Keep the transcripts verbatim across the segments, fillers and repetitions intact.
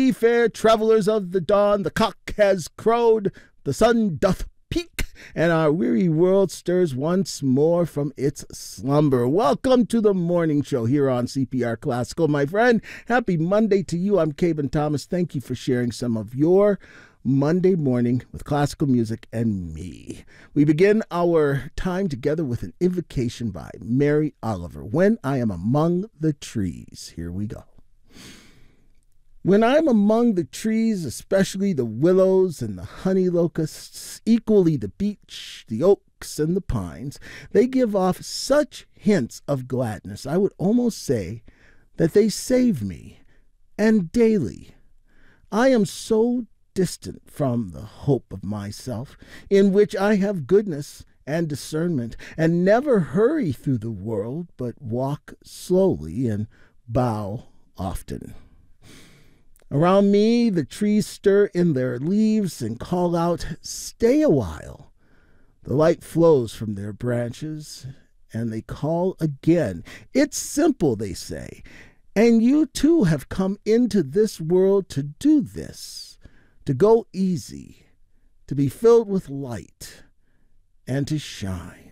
ye fair travelers of the dawn, the cock has crowed, the sun doth peak, and our weary world stirs once more from its slumber. Welcome to the morning show here on C P R Classical, my friend. Happy Monday to you. I'm Caben Thomas. Thank you for sharing some of your Monday morning with classical music and me. We begin our time together with an invocation by Mary Oliver, When I Am Among the Trees. Here we go. When I'm among the trees, especially the willows and the honey locusts, equally the beech, the oaks, and the pines, they give off such hints of gladness, I would almost say that they save me. And daily, I am so distant from the hope of myself, in which I have goodness and discernment, and never hurry through the world, but walk slowly and bow often. Around me, the trees stir in their leaves and call out, "Stay a while." The light flows from their branches, and they call again. It's simple, they say, and you too have come into this world to do this. To go easy, to be filled with light, and to shine.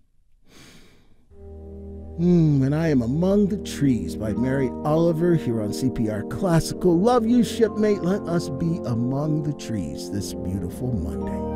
Mm, when I Am Among the Trees by Mary Oliver here on C P R Classical. Love you, shipmate. Let us be among the trees this beautiful Monday.